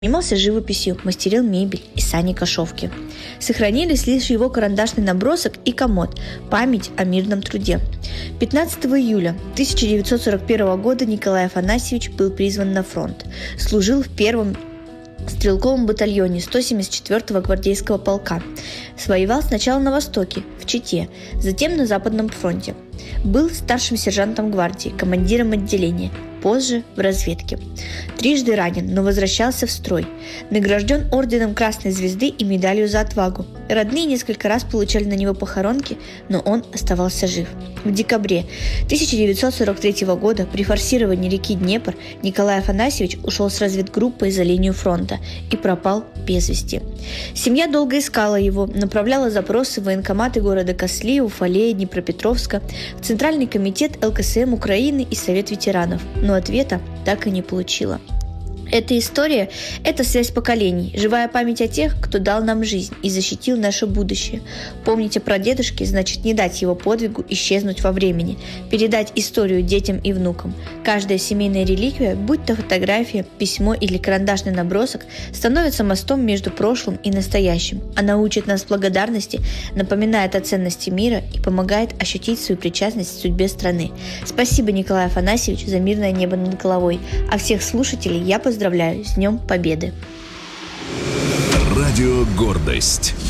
Занимался живописью, мастерил мебель и сани-кошовки. Сохранились лишь его карандашный набросок и комод «Память о мирном труде». 15 июля 1941 года Николай Афанасьевич был призван на фронт. Служил в первом стрелковом батальоне 174-го гвардейского полка. Воевал сначала на Востоке, в Чите, затем на Западном фронте. Был старшим сержантом гвардии, командиром отделения, позже в разведке. Трижды ранен, но возвращался в строй. Награжден орденом Красной Звезды и медалью за отвагу. Родные несколько раз получали на него похоронки, но он оставался жив. В декабре 1943 года при форсировании реки Днепр Николай Афанасьевич ушел с разведгруппой за линию фронта и пропал без вести. Семья долго искала его, направляла запросы в военкоматы города Косли, Уфалея, Днепропетровска, в Центральный комитет ЛКСМ Украины и Совет ветеранов, но ответа так и не получила. Эта история – это связь поколений, живая память о тех, кто дал нам жизнь и защитил наше будущее. Помнить о прадедушке значит не дать его подвигу исчезнуть во времени, передать историю детям и внукам. Каждая семейная реликвия, будь то фотография, письмо или карандашный набросок, становится мостом между прошлым и настоящим. Она учит нас благодарности, напоминает о ценности мира и помогает ощутить свою причастность к судьбе страны. Спасибо, Николай Афанасьевич, за мирное небо над головой. А всех слушателей я поздравляю с Днем Победы! Радио «Гордость».